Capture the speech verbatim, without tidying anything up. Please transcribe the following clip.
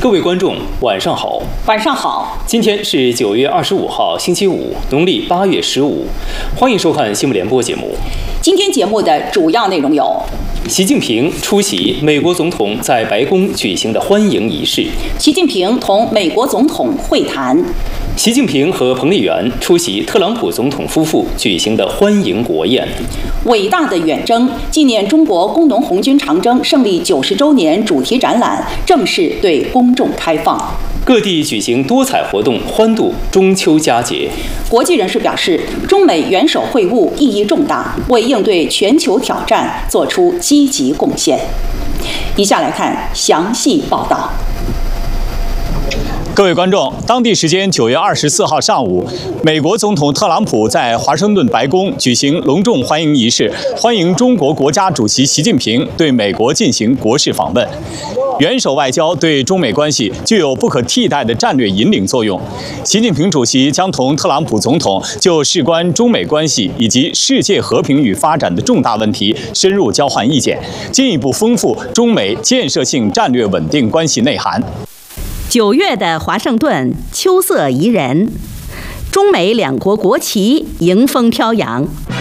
各位观众，晚上好。 晚上好。 今天是九月二十五号，星期五，农历八月十五。欢迎收看新闻联播节目。 今天节目的主要内容有： 习近平出席美国总统在白宫举行的欢迎仪式； 习近平同美国总统会谈； 习近平和彭丽媛出席特朗普总统夫妇举行的欢迎国宴。 伟大的远征纪念中国工农红军长征胜利九十周年主题展览正式对公众开放。 各地举行多彩活动，欢度中秋佳节。 国际人士表示，中美元首会晤意义重大，为应对全球挑战做出积极贡献。以下来看详细报道。 各位观众，当地时间九月二十四号上午，美国总统特朗普在华盛顿白宫举行隆重欢迎仪式，欢迎中国国家主席习近平对美国进行国事访问。元首外交对中美关系具有不可替代的战略引领作用。习近平主席将同特朗普总统就事关中美关系以及世界和平与发展的重大问题深入交换意见，进一步丰富中美建设性战略稳定关系内涵。 九月的华盛顿秋色宜人，中美两国国旗迎风飘扬，